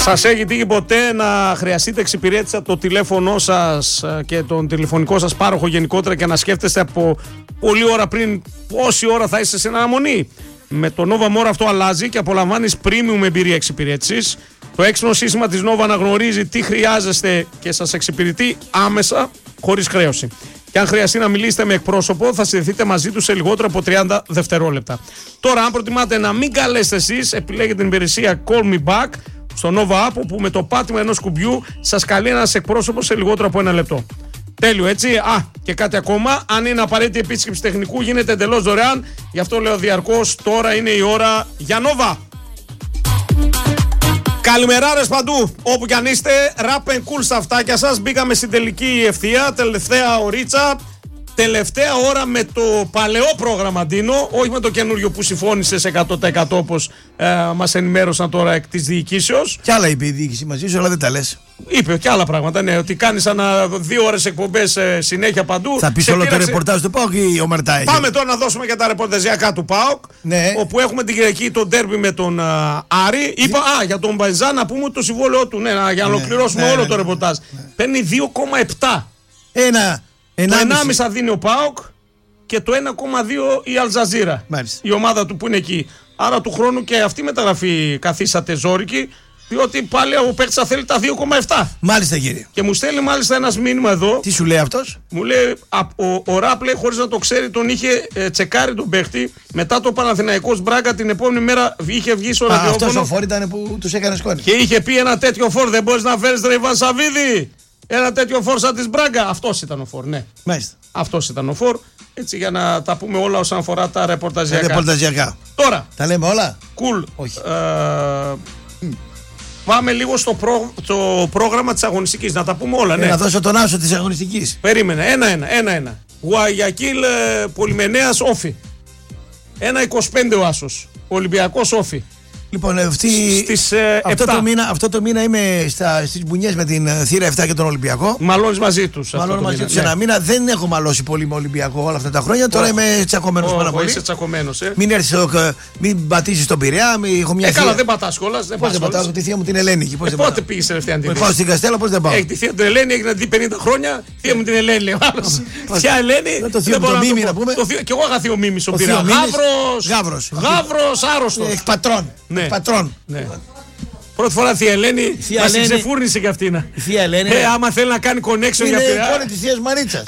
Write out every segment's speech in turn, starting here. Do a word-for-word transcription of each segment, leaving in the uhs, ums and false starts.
Σας έχει τύχει ποτέ να χρειαστείτε εξυπηρέτηση από το τηλέφωνο σας και τον τηλεφωνικό σας πάροχο γενικότερα και να σκέφτεστε από πολλή ώρα πριν πόση ώρα θα είστε σε αναμονή? Με το Nova More αυτό αλλάζει και απολαμβάνεις premium εμπειρία εξυπηρέτησης. Το έξυπνο σύστημα της Nova αναγνωρίζει τι χρειάζεστε και σας εξυπηρετεί άμεσα, χωρίς χρέωση. Και αν χρειαστεί να μιλήσετε με εκπρόσωπο, θα συνδεθείτε μαζί του σε λιγότερο από τριάντα δευτερόλεπτα. Τώρα, αν προτιμάτε να μην καλέσετε εσείς, επιλέγετε την υπηρεσία Call Me Back στο Nova App, που με το πάτημα ενός κουμπιού σας καλεί ένας εκπρόσωπος σε λιγότερο από ένα λεπτό. Τέλειο, έτσι. Α, και κάτι ακόμα. Αν είναι απαραίτητη επίσκεψη τεχνικού, γίνεται εντελώς δωρεάν. Γι' αυτό λέω διαρκώς, τώρα είναι η ώρα για Nova. Καλημεράρες παντού, όπου κι αν είστε. Rap and cool στα αυτάκια σας. Μπήκαμε στην τελική ευθεία, τελευταία ωρίτσα. Τελευταία ώρα με το παλαιό πρόγραμμα, Ντίνο, όχι με το καινούριο που συμφώνησες εκατό τοις εκατό όπως ε, μας ενημέρωσαν τώρα εκ της διοικήσεως. Κι άλλα είπε η διοίκηση μαζί σου, αλλά δεν τα λες. Είπε και άλλα πράγματα, ναι, ότι κάνεις ανά δύο ώρες εκπομπές ε, συνέχεια παντού. Θα πεις όλο πήραξε... το ρεπορτάζ του ΠΑΟΚ ή ο Μαρτάη? Πάμε τώρα να δώσουμε και τα ρεπορταζιακά του ΠΑΟΚ, ναι. Όπου έχουμε την Κυριακή το ντέρμπι με τον α, Άρη. Είπα, α, για τον Μπαϊζά να πούμε το συμβόλαιό του, ναι, για να ναι, ολοκληρώσουμε ναι, όλο ναι, το ναι, ρεπορτάζ. Ναι. Παίρνει δύο κόμμα επτά. Ένα. Το ενάμιση θα δίνει ο ΠΑΟΚ και το ένα κόμμα δύο η Αλτζαζίρα. Η ομάδα του που είναι εκεί. Άρα του χρόνου και αυτή η μεταγραφή καθίσατε ζόρικη, διότι πάλι ο παίκτης θα θέλει τα δύο κόμμα επτά. Μάλιστα, κύριε. Και μου στέλνει μάλιστα ένας μήνυμα εδώ. Τι σου λέει αυτός? Μου λέει, ο, ο Ράπλε, χωρίς να το ξέρει, τον είχε ε, τσεκάρει τον παίκτη μετά το Παναθηναϊκός Μπράγκα. Την επόμενη μέρα είχε βγει στο ραδιόφωνο. Αυτός ο φόρ ήταν που τους έκανε σκόνη. Και είχε πει ένα τέτοιο φόρ δεν μπορείς να φέρεις τον Ιβάν Σαββίδη. Ένα τέτοιο φόρ σαν της Μπράγκα. Αυτός ήταν ο φόρ, ναι. Μάλιστα. Αυτός ήταν ο φόρ. Έτσι για να τα πούμε όλα όσον αφορά τα ρεπορταζιακά. ρεπορταζιακά. Τώρα. Τα λέμε όλα. Κουλ. Cool. Όχι. Ε, πάμε λίγο στο προ, το πρόγραμμα της αγωνιστικής. Να τα πούμε όλα, ναι. Να δώσω τον άσο της αγωνιστικής. Περίμενε. Ένα-ένα. ένα-ένα. Γουαγιακίλ ε, Πολυμενέας Όφι. ένα είκοσι πέντε ο άσος. Ολυμπιακός Όφι. Λοιπόν, αυτή, στις, ε, αυτό, το μήνα, αυτό το μήνα είμαι στα, στις μπουνιές με την uh, θύρα επτά και τον Ολυμπιακό. Μαλώνεις μαζί τους. Μαλώνω μαζί τους, ναι. Ένα μήνα. Δεν έχω μαλώσει πολύ με Ολυμπιακό όλα αυτά τα χρόνια. Τώρα oh. είμαι τσακωμένος πάρα πολύ. Είσαι τσακωμένος, ε. Μην έρθεις, uh, μην πατήσεις τον Πειραιά. Έχω μια ε, θεία. Καλά, δεν πατάς κιόλας. Πώς δεν πατάω, τη θεία μου την Ελένη. Ε, πότε πήγες τελευταία αντίληψη? Πάω στην Καστέλα, πώς δεν πάω. Έχει τη θεία την Ελένη, έχει να δει πενήντα χρόνια. Θεία μου την Ελένη, λέει. Ποια Ελένη? Το θείο το Μίμη να πούμε. Κι εγώ είχα θείο Μίμη ο Πειραιά. Γαύρος. Γαύρος άρρωστος. Εκπατρών. Πρώτη φορά θεία Ελένη μας την ξεφούρνησε κι αυτή. Η θεία Ελένη. Ε, άμα θέλει να κάνει connection για Πειραιά. Είναι η κόρη της θείας Μαρίτσας.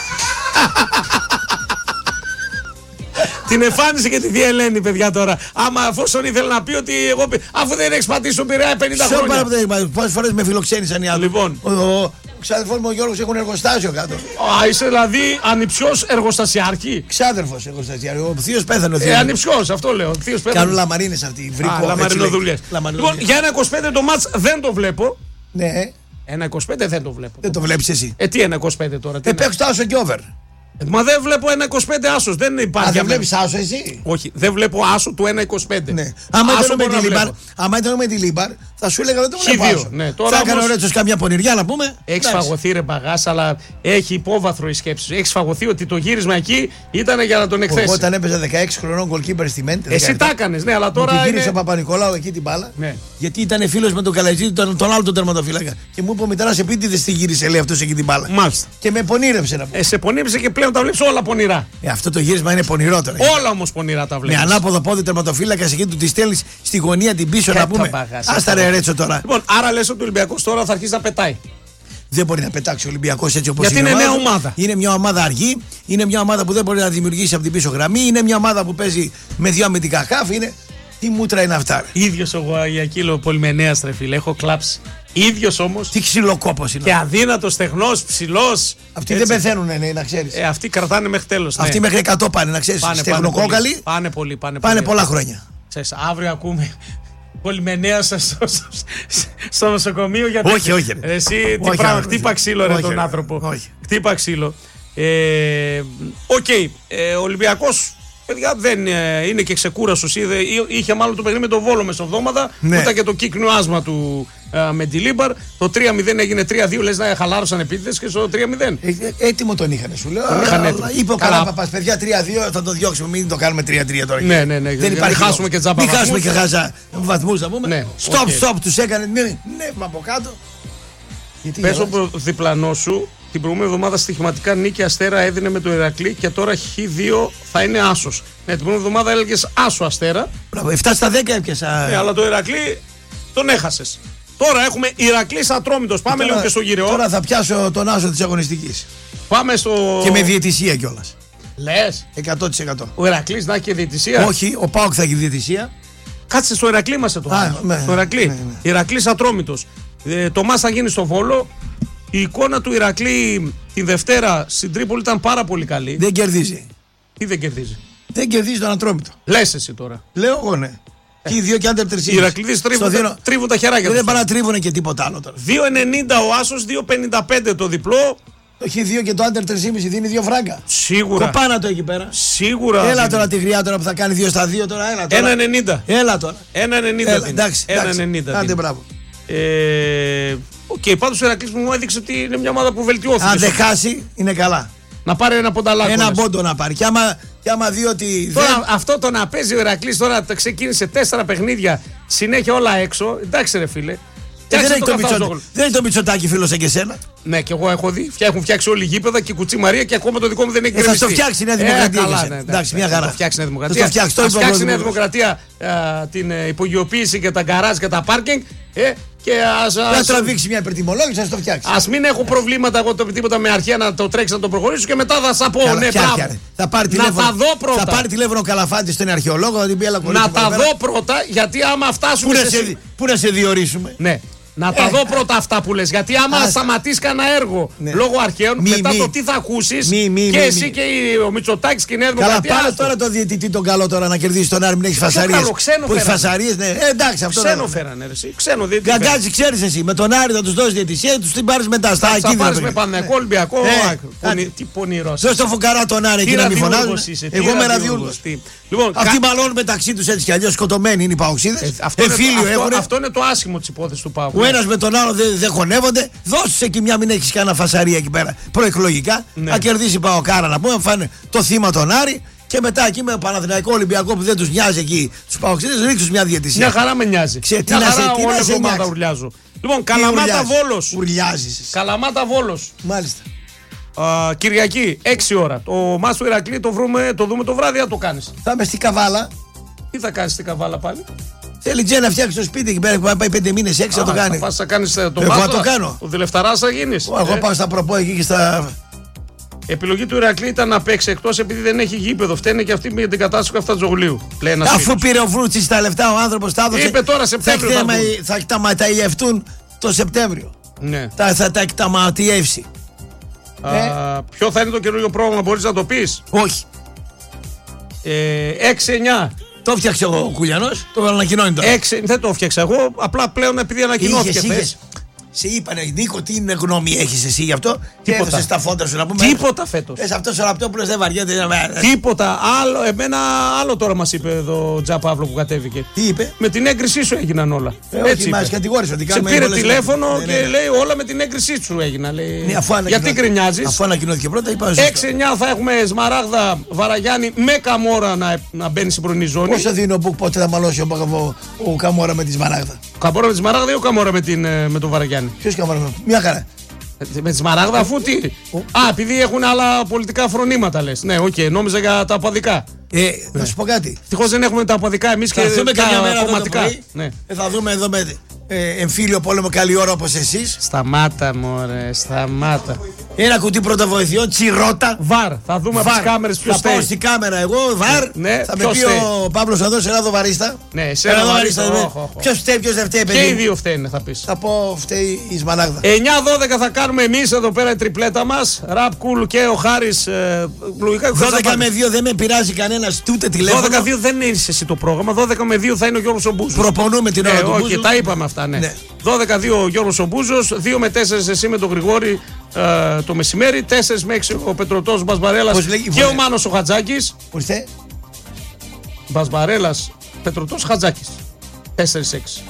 Την εμφάνισε και τη θεία Ελένη, παιδιά, τώρα. Άμα αφόσον ήθελε να πει ότι εγώ. Αφού δεν έχεις πατήσει τον Πειραιά πενήντα χρόνια. Πόσες φορές με φιλοξένησαν οι άλλοι. Λοιπόν. Ο ξάδερφος μου ο Γιώργος έχουν εργοστάσιο κάτω. Α, είσαι δηλαδή ανιψιός εργοστασιάρχη. Ξάδερφος εργοστασιάρχη. Ο θείος πέθανε. Ε, ανιψιός, αυτό λέω. Κάνουν λαμαρίνες αυτοί. Α, λαμαρινοδουλειές. Λοιπόν, για ένα είκοσι πέντε το μάτς δεν το βλέπω. Ναι. ένα είκοσι πέντε δεν το βλέπω. Δεν το βλέπεις εσύ. Ε, τι ένα είκοσι πέντε τώρα. Δεν παίξω το άσο και over. Μα δεν βλέπω ένα είκοσι πέντε άσος. Δεν υπάρχει. Α, δεν βλέπεις άσο εσύ? Όχι, δεν βλέπω άσο του ένα είκοσι πέντε. Ναι. Άμα ήταν με τη Λίμπαρ, άμα ήταν με τη Λίμπαρ, θα σου έλεγα δεν το βλέπω άσο. Ναι, τώρα θα έκανε ο Ρέτσος καμιά πονηριά να πούμε. Έχει φαγωθεί ρε παγάς, αλλά έχει υπόβαθρο η σκέψη σου. Έχει φαγωθεί ότι το γύρισμα εκεί ήταν για να τον εκθέσει. Εγώ όταν έπαιζα δεκαέξι χρονών goalkeeper στη Μέντε. Εσύ τα έκανες, ναι, αλλά τώρα. Μου γύρισε ο Παπα-Νικολάου εκεί την μπάλα. Γιατί ήταν φίλος με τον Καλατζίδη, τον, τον άλλο τον τερματοφύλακα. Και μου είπε ο μητέρας επίτηδες τη γύρισε, λέει αυτός εκεί την μπάλα. Μάλιστα. Και με πονήρεψε να πω. Ε, σε πονήρεψε και πλέον τα βλέπεις όλα πονηρά. Ε, αυτό το γύρισμα είναι πονηρό τώρα. Όλα όμως πονηρά τα βλέπεις. Με ανάποδο πόδι τερματοφύλακα εκεί του τη στέλνει στη γωνία την πίσω να πούμε. Άστα ρε Ρέτσο τώρα. Λοιπόν, άρα λες ότι ο Ολυμπιακός τώρα θα αρχίσει να πετάει. Δεν μπορεί να πετάξει ο Ολυμπιακός έτσι όπως είναι. Γιατί είναι νέα ομάδα. Είναι μια ομάδα αργή, είναι μια ομάδα που δεν μπορεί να δημιουργήσει από την πίσω γραμμή, είναι μια ομάδα που παίζει με δύο αμυντικά χάφ. Είναι. Τι μούτρα είναι αυτά. Ίδιος ο Γουαγιακίλ Πολυμενέας, ρε φίλε, έχω κλάψει. Ίδιος όμως. Τι ξυλοκόπος είναι. Και αδύνατος, τεχνός, ψηλός. Αυτοί έτσι. Δεν πεθαίνουν, ναι, να ξέρεις. Ε, αυτοί κρατάνε μέχρι τέλος. Ναι. Αυτοί μέχρι εκατό πάνε, να ξέρεις. Στεγνοκόκαλοι. Πάνε πολύ, πάνε, πάνε πολύ. πολλά χρόνια. Ξέρεις, αύριο ακούμε. Πολυμενέας στο, στο, στο νοσοκομείο γιατί. Όχι, όχι. Ρε. Εσύ τι πράγμα, χτύπα ξύλο, ρε, τον άνθρωπο. Όχι. Χτύπα ξύλο. Οκ, ε, okay, ε, ο Ολυμπιακός. Παιδιά δεν ε, είναι και ξεκούραστος. Είχε μάλλον το παιχνίδι με τον Βόλο μεσοβδόμαδα. Ναι. Που ήταν και το κύκνο άσμα του α, με τη Λίμπαρ. Το τρία μηδέν έγινε τρία δύο, λες να χαλάρωσαν επίτηδες και στο τρία μηδέν. Ε, έτοιμο τον είχαν, σου λέω. Τον είχαν έτοιμο. Είπε ο Καράπαπας, παιδιά τρία δύο θα το διώξουμε, μην το κάνουμε τρία τρία τώρα. Ναι, ναι, ναι. Δεν υπάρχει. Μην χάσουμε και τζάμπα βαθμούς. Μην χάσουμε και χάζα βαθμούς, να πούμε. Ναι, stop, okay. stop, τους έκανε. Ναι, ναι, μα από κάτω. Πες ο διπλανό σου, την προηγούμενη εβδομάδα στοιχηματικά νίκη Αστέρα έδινε με το Ηρακλή και τώρα χ δύο θα είναι άσος. Ναι, την προηγούμενη εβδομάδα έλεγες άσο Αστέρα. Μπράβο, επτά στα δέκα έπιασα. Ναι, αλλά το Ηρακλή τον έχασες. Τώρα έχουμε Ηρακλής Ατρόμητος. Πάμε τώρα, λίγο και στο γύρο. Τώρα θα πιάσω τον άσο της αγωνιστικής. Πάμε στο. Και με διαιτησία κιόλας. Λες. εκατό τοις εκατό. Ο Ηρακλής να έχει και διαιτησία. Όχι, ο Πάοκ θα έχει διαιτησία. Κάτσε στο Ηρακλή μας το Α, ναι, στο Ηρακλή. ναι, ναι. Ηρακλής Ατρόμητος. Ε, το μάτς θα γίνει στο Βόλο. Η εικόνα του Ηρακλή την Δευτέρα στην Τρίπολη ήταν πάρα πολύ καλή. Δεν κερδίζει. Τι δεν κερδίζει. Δεν κερδίζει τον Ατρόμητο. Λες εσύ τώρα. Λέω εγώ ναι. Και οι δύο και άντερ τρεις. Οι Ηρακλήδες τρίβουν, τα, τρίβουν τα χεράκια. Δεν παρατρίβουν και τίποτα άλλο τώρα. δύο ενενήντα ο άσος, δύο πενήντα πέντε το διπλό. Το χ δύο και το άντερ τρία κόμμα πέντε δίνει δύο φράγκα. Σίγουρα. Κοπάνα το εκεί πέρα. Σίγουρα. Έλα τώρα τη γριά τώρα που θα κάνει δύο στα δύο τώρα. Έλα τώρα. ένα ενενήντα. Έλα τώρα. ένα ενενήντα. Έλα, εντάξει. ένα ενενήντα. Άντε μπράβο. Ε, okay, πάντως ο Ηρακλής μου έδειξε ότι είναι μια ομάδα που βελτιώθηκε. Αν δεν χάσει είναι καλά. Να πάρει ένα πονταλάκι. Ένα πόντο να πάρει. Και άμα, και άμα δει ότι. Τώρα, δεν... Αυτό το να παίζει ο Ηρακλής τώρα ξεκίνησε τέσσερα παιχνίδια συνέχεια όλα έξω. Εντάξει ρε φίλε. Ε, δεν, έχει το μητσο... δεν έχει το Μητσοτάκι φίλο σαν και εσένα. Ναι, και εγώ έχω δει. Έχουν φτιάξει όλοι γήπεδα και η Κουτσή Μαρία και ακόμα το δικό μου δεν έχει γκρεμιστεί. Ε, θα το φτιάξει η Νέα Δημοκρατία. Ε, καλά, ναι, εντάξει, μια χαρά. Θα το φτιάξει η Νέα Δημοκρατία. Θα το φτιάξει, το Ας φτιάξει η Νέα Δημοκρατία α, την ε, υπογειοποίηση και τα γκαράζ και τα πάρκινγκ. Ε, και ας, ας, να τραβήξει μια υπερτιμολόγηση, ας το φτιάξει. Ας μην έχω προβλήματα εγώ το τίποτα με αρχαία να το τρέξει να το προχωρήσω και μετά θα σα πω. Καλά, ναι, μπράβο. Θα πάρει να τηλέφωνο, τα δω πρώτα. Θα πάρει τηλέφωνο ο Καλαφάντης στον αρχαιολόγο, θα την πει έλα κορίτσι. Να τα δω πρώτα, γιατί άμα φτάσουμε. Πού, σε... σε... πού να σε διορίσουμε. Ναι. Να τα ε, δω πρώτα αυτά που λες. Γιατί άμα σταματήσει κανένα έργο ναι. λόγω αρχαίων, μη, μετά μη. το τι θα ακούσεις και μη, εσύ μη. και ο Μητσοτάκης και η Νέα Δημοκρατία. Καλά, πάρε τώρα το διαιτητή τον καλό τώρα να κερδίσει τον Άρη, μην έχει φασαρίες. Που έχει φασαρίες, ναι. Ε, εντάξει, αυτό ξένο φέρανε. Ξένο διαιτητή. Γκαγκάτζι, ξέρεις εσύ, με τον Άρη θα του δώσει διαιτησία, του την πάρει μετά. Στα θα πάρει με Παναθηναϊκό, Ολυμπιακό. Τι πονηρό. Δώσ' το φουκαρά τον Άρη και να μην φωνάζουν. Εγώ με ραδιούλο. Αυτοί μαλώνουν μεταξύ του έτσι κι αλλιώ σκοτωμένοι είναι οι παοξίδες. Αυτό είναι το άσχημο τη υπόθεση του Πάου. Ο ένα με τον άλλο δεν χωνεύονται. Δώσε εκεί μια, μην έχει κανένα φασαρία εκεί πέρα προεκλογικά. Ναι. Να κερδίσει Παοκάρα να πούμε, φάνε το θύμα τον Άρη. Και μετά εκεί με Παναθηναϊκό Ολυμπιακό που δεν του νοιάζει εκεί του Παοξίδες, ρίξου μια διαιτησία. Μια χαρά με νοιάζει. Ξε, τι να σε, τι να σε νοιάζει. Ουρλιάζω. Λοιπόν, Καλαμάτα Βόλος. Ουρλιάζεις. Καλαμάτα Βόλος. Μάλιστα. Uh, Κυριακή, έξι ώρα. Το μάτς του Ηρακλή το, βρούμε, το δούμε το βράδυ, θα το κάνεις. Θα είμαι στη Καβάλα. Τι θα κάνεις στην Καβάλα πάλι? Θέλει Τζέ να φτιάξει το σπίτι εκεί πέρα που πάει πέντε μήνες έξι θα το κάνει. Θα πας να κάνεις το μάτς. Εγώ θα το κάνω. Ο Δηλευταράς θα γίνεις. Εγώ ε. πάω στα προπό εκεί και στα. Η επιλογή του Ηρακλή ήταν να παίξει εκτός επειδή δεν έχει γήπεδο. Φταίνε και αυτή με την κατάσταση του Καφτατζογλίου. Αφού πήρε ο Βρούτσης τα λεφτά, ο άνθρωπος τα έδωσε. Είπε τώρα Σεπτέμβριο. Θα, θα εκταματιευτούν το Σεπτέμβριο. Ναι. Θα, θα τα εκταματιεύσει. Α, ε? Ποιο θα είναι το καινούργιο πρόγραμμα, μπορείς να το πεις? Όχι. Ε, έξι εννιά. Το φτιάξε ο Κουλιανός, το ανακοινώνει τώρα. έξι, δεν το φτιάξα εγώ, απλά πλέον επειδή ανακοινώθηκε χθες. Σε είπανε, Νίκο, τι είναι γνώμη έχεις εσύ γι' αυτό? Και έδωσες τα φόντα σου να πούμε. Τίποτα φέτος. Πες αυτός ο Ραπτόπουλος δεν βαριέται. Τίποτα. Άλλο, εμένα άλλο τώρα μας είπε εδώ ο Τζα Παύλο που κατέβηκε. Τι είπε? Με την έγκρισή σου έγιναν όλα. Ε, έτσι μας κατηγόρησε ότι κάνουμε. Σε πήρε τηλέφωνο ναι, ναι, ναι. και λέει όλα με την έγκρισή σου έγιναν. Ναι, γιατί γκρινιάζεις? Αφού ανακοινώθηκε πρώτα, είπα. έξι εννιά θα έχουμε Σμαράγδα Βαραγιάννη με Καμόρα να, να μπαίνει στην πρωινή ζώνη. Πόσο δίνει ο Μπουκ, πότε θα μαλώσει ο, ο, ο Καμόρα με τη Σμαράγδα? Καμόρα με τη Σμαράγδα ή ο Καμόρα με, την, με τον Βαραγιάννη? Ποιος Καμόρα? Μια χαρά. Με τη Σμαράγδα, αφού τι. Α, επειδή έχουν άλλα πολιτικά φρονήματα, λες. Ναι, οκ, okay, νόμιζα για τα απαδικά. Ε, να σου πω κάτι. Ευτυχώς δεν έχουμε τα απαδικά εμείς και τα κομματικά. Ναι. Ε, θα δούμε εδώ με ε, εμφύλιο πόλεμο καλή ώρα όπως εσείς. Σταμάτα, μωρέ, σταμάτα. Ένα κουτί πρωτοβοηθειών, τσιρότα. Βαρ, θα δούμε από τις κάμερες ποιος θα πάω στην κάμερα εγώ, βαρ. Ναι, θα με πει ο Παύλος εδώ, σε ένα δοβαρίστα. Ναι, σε ένα δοβαρίστα. Ποιος φταίει, ποιος δεν φταίει, παιδί. Και οι δύο φταίνε, θα πεις. Θα πω, φταίει η Σμαράγδα. εννιά δώδεκα θα κάνουμε εμείς εδώ πέρα η τριπλέτα μας. Ραπ Κουλ και ο Χάρης. δώδεκα με δύο δεν με πειράζει κανένας, ούτε τηλέφωνο. δώδεκα με δύο δεν είναι εσύ το πρόγραμμα. δώδεκα με δύο θα είναι ο Γιώργος ο Μπούζος. Προπονούμε την ώρα του Μπούζου. Όχι, τα είπαμε αυτά, ναι. δώδεκα με δύο ο Γιώργος ο Μπούζος, δύο με τέσσερα εσύ με τον Γρηγόρη ε, το μεσημέρι, τέσσερα με έξι ο Πετρωτός Μπασμπαρέλας και ο Μάνος ο Χατζάκης. Πώς θε? Μπασμπαρέλας, Πετρωτός Χατζάκης. τέσσερα έξι.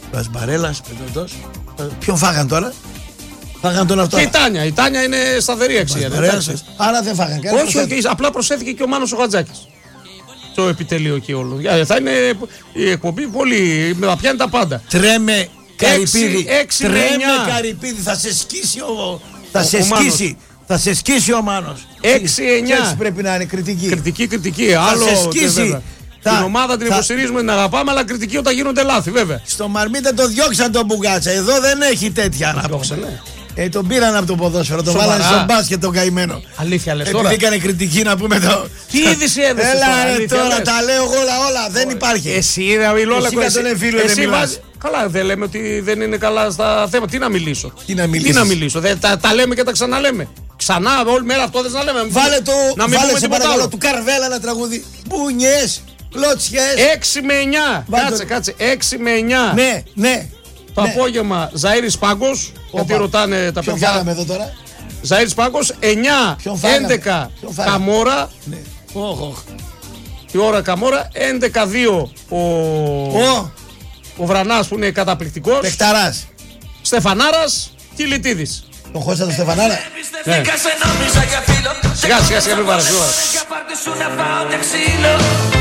Μπαρέλας, Πετρωτός. Ποιον φάγαν τώρα? Φάγαν τον αυτό. Και η Τάνια. Η Τάνια είναι σταθερή αξία. Άρα δεν φάγαν κανένα. Όχι, όχι, απλά προσθέθηκε και ο Μάνος ο Χατζάκης. Το επιτελείο εκεί όλο. Θα είναι η εκπομπή πολύ. Θα πιάνει τα πάντα. Τρέμε Καρυπίδη. Τρέμε Καρυπίδη. Θα σε σκίσει ο. Θα σε σκίσει. Θα σε σκίσει ο Μάνος. έξι εννιά. Έτσι πρέπει να είναι κριτική. Κριτική, κριτική. Άλλο. Θα σε σκίσει. Θα, την ομάδα την θα... υποστηρίζουμε, την αγαπάμε, αλλά κριτική όταν γίνονται λάθη, βέβαια. Στο Μαρμίτα το διώξαν τον Μπουγάτσα. Εδώ δεν έχει τέτοια να πω. Ε, τον πήραν από το ποδόσφαιρο, τον βάλανε στο μπάσκετ τον καημένο. Αλήθεια, λες τώρα. Επειδή έκανε κριτική να πούμε το. Τι είδηση έδωσε. Έλα, τώρα, ρε, αλήθεια, τώρα λες. τα λέω όλα, όλα. Δεν υπάρχει. Εσύ είδα, μιλόλα κοντά. Εσύ βάζει. Καλά, δεν λέμε ότι δεν είναι καλά στα θέματα. Τι να μιλήσω. Τι να, Τι να μιλήσω. Δεν, τα, τα λέμε και τα ξαναλέμε. Ξανά, όλη μέρα αυτό δεν θα λέμε. Βάλε το. Να μην βάλε σε παρακαλώ του Καρβέλα ένα τραγούδι. Μπουνιές, κλωτσιές. έξι με εννιά. Κάτσε, κάτσε. έξι με εννιά. Ναι, ναι. Το ναι. απόγευμα Ζαΐρης Πάγκος. Γιατί ρωτάνε τα παιδιά. Φάγαμε εδώ τώρα. Ζαΐρης Πάγκος. εννιά έντεκα Καμόρα. Ναι. Oh, oh. Η ώρα Καμόρα. έντεκα δύο ο, oh. ο Βρανάς που είναι καταπληκτικός. Πεχταράς. Στεφανάρας. Κιλιτίδης. Τον χώρισα τον Στεφανάρα. Ναι. Σιγά σιγά σιγά μην παρασύγω.